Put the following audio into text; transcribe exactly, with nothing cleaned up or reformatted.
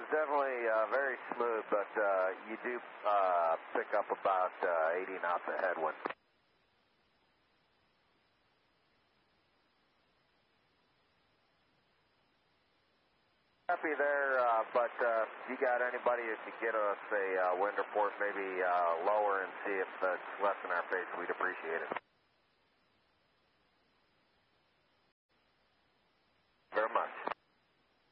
is definitely uh, very smooth, but uh, you do uh, pick up about uh, eighty knots of headwind. Happy there, uh, but uh, you got anybody who could get us a uh, wind report maybe uh, lower and see if it's less in our face, we'd appreciate it.